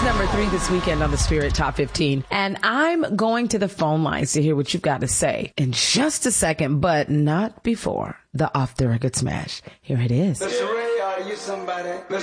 number 3 this weekend on the Spirit Top 15. And I'm going to the phone lines to hear what you've got to say in just a second, but not before the Off the Record Smash. Here it is. Ray, are you somebody?